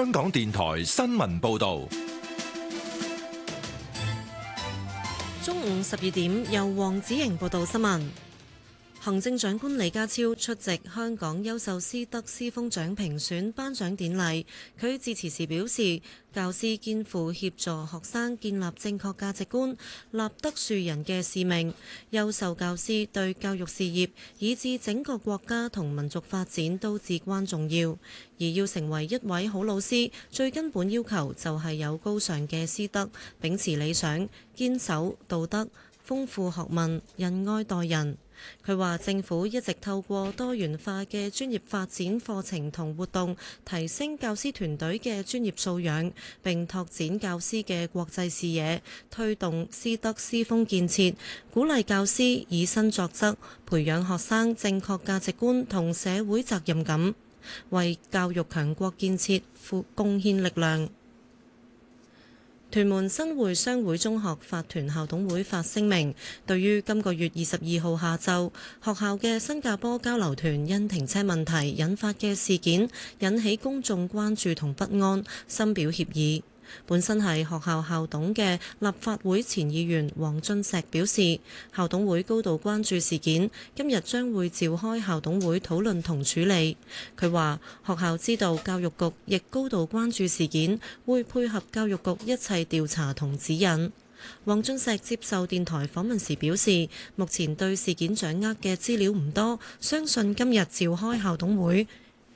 香港電台新聞報道。 中午12點，由黃子瑩報道新聞。行政長官李家超出席香港優秀師德師風獎評選頒獎典禮，佢致辭時表示，教師肩負協助學生建立正確價值觀、立德樹人嘅使命。優秀教師對教育事業以至整個國家同民族發展都至關重要，而要成為一位好老師，最根本要求就係有高尚嘅師德，秉持理想，堅守道德，豐富學問，仁愛待人。佢話政府一直透過多元化嘅專業發展課程同活動，提升教師團隊嘅專業素養，並拓展教師嘅國際視野，推動師德師風建設，鼓勵教師以身作則，培養學生正確價值觀同社會責任感，為教育強國建設貢獻力量。屯門新會商會中學法團校董會發聲明，對於今個月22號下晝學校嘅新加坡交流團因停車問題引發嘅事件，引起公眾關注同不安，深表歉意。本身係學校校董嘅立法會前議員黃俊碩表示，校董會高度關注事件，今日將會召開校董會討論同處理。佢話學校知道教育局亦高度關注事件，會配合教育局一切調查同指引。黃俊碩接受電台訪問時表示，目前對事件掌握嘅資料唔多，相信今日召開校董會，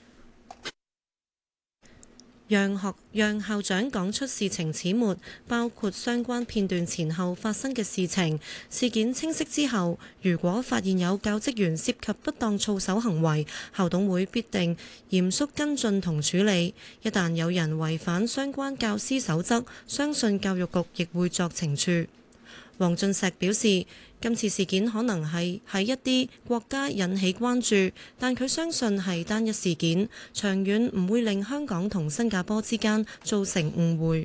讓校長講出事情始末，包括相關片段前後發生嘅事情。事件清晰之後，如果發現有教職員涉及不當操守行為，校董會必定嚴肅跟進同處理。一旦有人違反相關教師守則，相信教育局亦會作懲處。黃俊碩表示，今次事件可能係喺一啲國家引起關注，但佢相信係單一事件，長遠唔會令香港同新加坡之間造成誤會。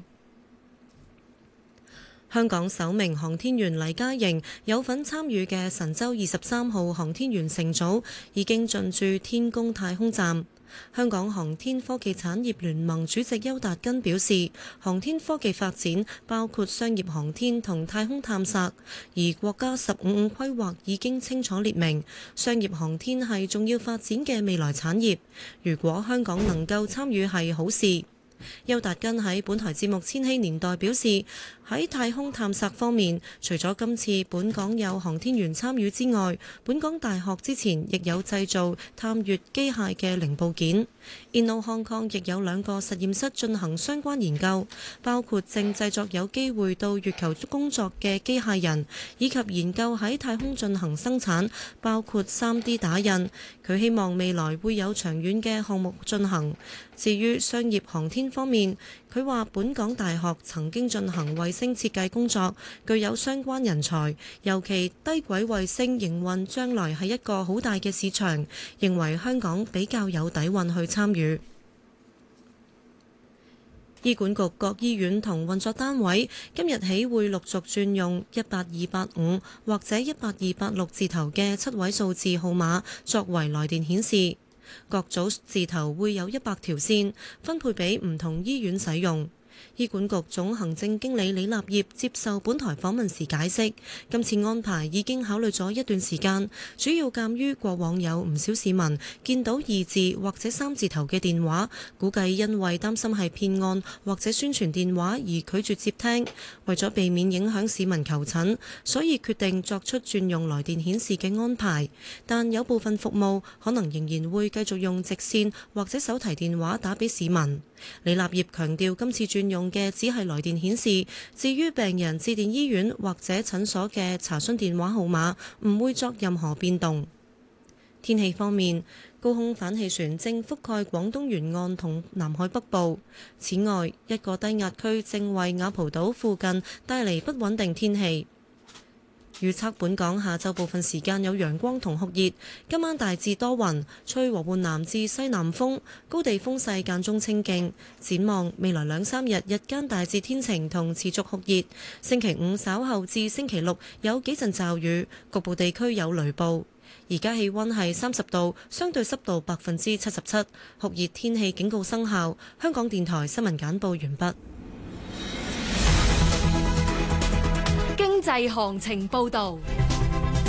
香港首名航天員黎嘉瑩有份參與嘅神舟23號航天員乘組已經進駐天宮太空站。香港航天科技產業聯盟主席邱達根表示，航天科技發展包括商業航天同太空探索，而國家15規劃已經清楚列明，商業航天係重要發展嘅未來產業。如果香港能夠參與係好事。邱達根喺本台節目《千禧年代》表示，喺太空探索方面，除咗今次本港有航天員參與之外，本港大學之前亦有製造探月機械嘅零部件。Inno Hong Kong 亦有2個實驗室進行相關研究，包括正製作有機會到月球工作嘅機械人，以及研究喺太空進行生產，包括 3D 打印。佢希望未來會有長遠嘅項目進行。至於商業航天方面，佢話本港大學曾經進行衛星設計工作，具有相關人才，尤其低軌衛星營運將來係一個好大嘅市場，認為香港比較有底蘊去參與。醫管局各醫院同運作單位今日起會陸續轉用18285或者18286字頭嘅7位數字號碼作為來電顯示。各組字頭會有100條線，分配俾唔同醫院使用。醫管局總行政經理李立業接受本台訪問時解釋，今次安排已經考慮咗一段時間，主要鑑於過往有唔少市民見到2字或者3字頭嘅電話，估計因為擔心係騙案或者宣傳電話而拒絕接聽，為咗避免影響市民求診，所以決定作出轉用來電顯示嘅安排。但有部分服務可能仍然會繼續用直線或者手提電話打俾市民。李立業強調，今次轉用嘅只係來電顯示，至於病人致電醫院或者診所嘅查詢電話號碼，唔會作任何變動。天氣方面，高空反氣旋正覆蓋廣東沿岸同南海北部。此外，一個低壓區正為雅蒲島附近帶嚟不穩定天氣。預測本港下晝部分時間有陽光同酷熱，今晚大致多雲，吹和緩南至西南風，高地風勢間中清勁。展望未來2-3日，日間大致天晴同持續酷熱。星期5稍後至星期6有幾陣驟雨，局部地區有雷暴。 而家氣溫係30度，相對濕度77%，酷熱天氣警告生效。香港電台新聞簡報完畢。 經濟行情報導。